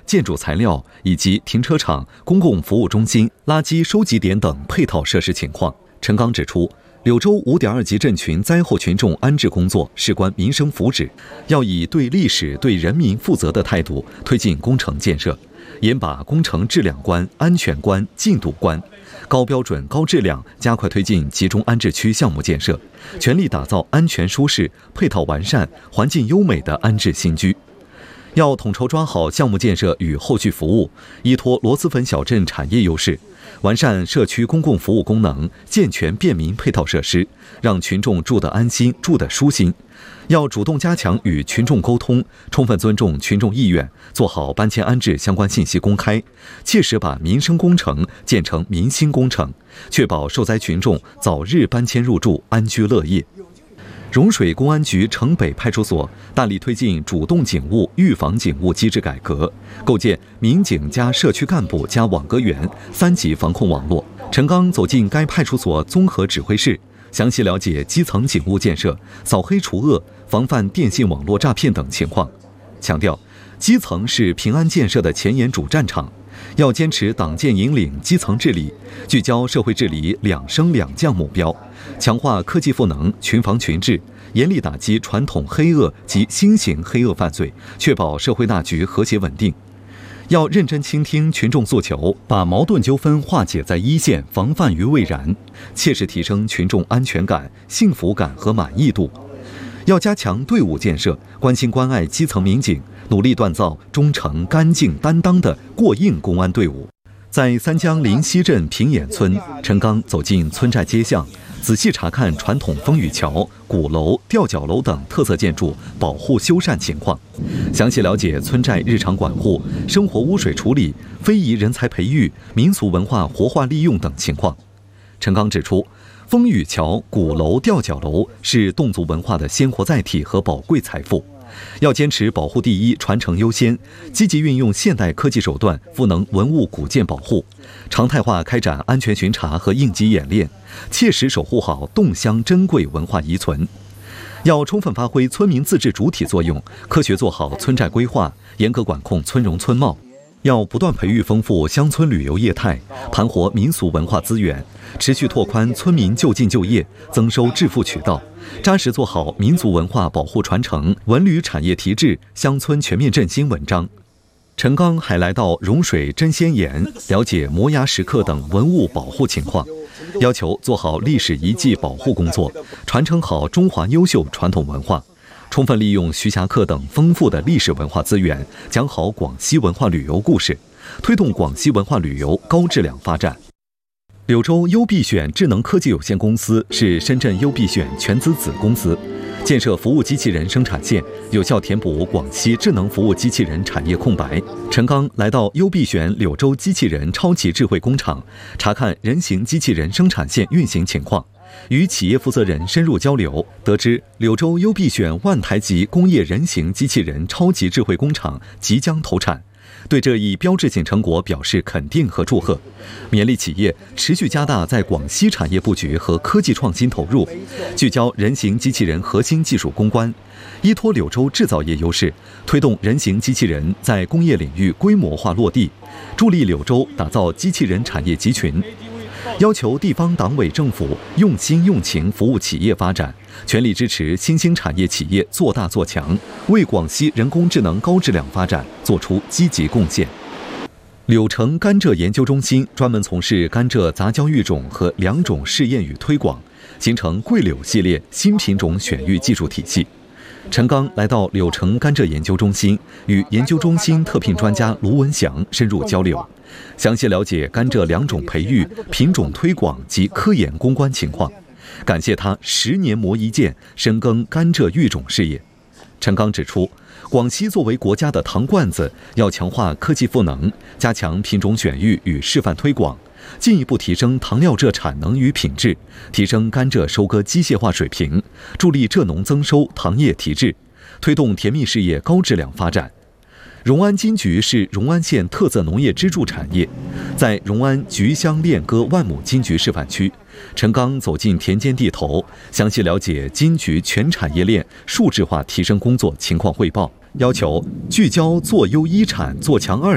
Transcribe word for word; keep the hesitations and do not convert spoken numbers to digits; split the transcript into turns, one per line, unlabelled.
建筑材料以及停车场、公共服务中心、垃圾收集点等配套设施情况。陈刚指出，柳州 五点二 级震群灾后群众安置工作事关民生福祉，要以对历史、对人民负责的态度推进工程建设，严把工程质量关、安全关、进度关，高标准、高质量，加快推进集中安置区项目建设，全力打造安全舒适、配套完善、环境优美的安置新居。要统筹抓好项目建设与后续服务，依托螺蛳粉小镇产业优势，完善社区公共服务功能，健全便民配套设施，让群众住得安心、住得舒心。要主动加强与群众沟通，充分尊重群众意愿，做好搬迁安置相关信息公开，切实把民生工程建成民心工程，确保受灾群众早日搬迁入住、安居乐业。融水公安局城北派出所大力推进主动警务、预防警务机制改革，构建民警加社区干部加网格员三级防控网络。陈刚走进该派出所综合指挥室，详细了解基层警务建设、扫黑除恶、防范电信网络诈骗等情况，强调基层是平安建设的前沿主战场，要坚持党建引领基层治理，聚焦社会治理两升两降目标，强化科技赋能、群防群治，严厉打击传统黑恶及新型黑恶犯罪，确保社会大局和谐稳定。要认真倾听群众诉求，把矛盾纠纷化解在一线，防范于未然，切实提升群众安全感、幸福感和满意度。要加强队伍建设，关心关爱基层民警，努力锻造忠诚、干净、担当的过硬公安队伍。在三江临西镇平眼村，陈刚走进村寨街巷，仔细查看传统风雨桥、鼓楼、吊脚楼等特色建筑保护修缮情况，详细了解村寨日常管护、生活污水处理、非遗人才培育、民俗文化活化利用等情况。陈刚指出，风雨桥、鼓楼、吊脚楼是侗族文化的鲜活载体和宝贵财富，要坚持保护第一、传承优先，积极运用现代科技手段赋能文物古建保护，常态化开展安全巡查和应急演练，切实守护好侗乡珍贵文化遗存。要充分发挥村民自治主体作用，科学做好村寨规划，严格管控村容村貌。要不断培育丰富乡村旅游业态，盘活民俗文化资源，持续拓宽村民就近就业、增收致富渠道，扎实做好民族文化保护传承、文旅产业提质、乡村全面振兴文章。陈刚还来到融水真仙岩，了解摩崖石刻等文物保护情况，要求做好历史遗迹保护工作，传承好中华优秀传统文化。充分利用徐霞客等丰富的历史文化资源，讲好广西文化旅游故事，推动广西文化旅游高质量发展。柳州优必选智能科技有限公司是深圳优必选全资子公司，建设服务机器人生产线，有效填补广西智能服务机器人产业空白。陈刚来到优必选柳州机器人超级智慧工厂，查看人形机器人生产线运行情况，与企业负责人深入交流，得知柳州优必选万台级工业人形机器人超级智慧工厂即将投产，对这一标志性成果表示肯定和祝贺，勉励企业持续加大在广西产业布局和科技创新投入，聚焦人形机器人核心技术攻关，依托柳州制造业优势，推动人形机器人在工业领域规模化落地，助力柳州打造机器人产业集群。要求地方党委政府用心用情服务企业发展，全力支持新兴产业企业做大做强，为广西人工智能高质量发展做出积极贡献。柳城甘蔗研究中心专门从事甘蔗杂交育种和良种试验与推广，形成桂柳系列新品种选育技术体系。陈刚来到柳城甘蔗研究中心，与研究中心特聘专家卢文祥深入交流，详细了解甘蔗良种培育、品种推广及科研攻关情况，感谢他十年磨一剑，深耕甘蔗育种事业。陈刚指出，广西作为国家的糖罐子，要强化科技赋能，加强品种选育与示范推广，进一步提升糖料蔗产能与品质，提升甘蔗收割机械化水平，助力蔗农增收、糖业提质，推动甜蜜事业高质量发展。荣安金桔是荣安县特色农业支柱产业，在荣安菊香恋歌万亩金桔示范区，陈刚走进田间地头，详细了解金桔全产业链数字化提升工作情况汇报，要求聚焦做优一产、做强二